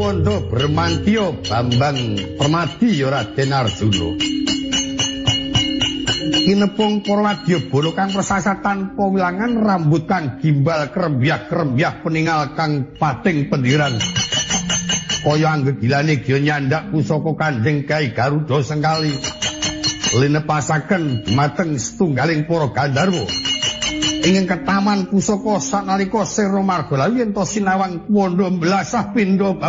Nanda Bramantya Bambang Permadi ya Raden Arjuna. Kinepung para wadyabala kang prasasa tanpa wilangan, rambut kang gimbal krembyah-krembyah peningal kang pating pendiran. Kaya anggegilane giya nyandak pusaka Kanjeng Kyai Garuda Sengkali. Linepasaken dumateng setunggaling para gandharwa. Ingkang ketaman pusaka sanalika Sira Margalawi yen to sinawang wanda mblasah pindha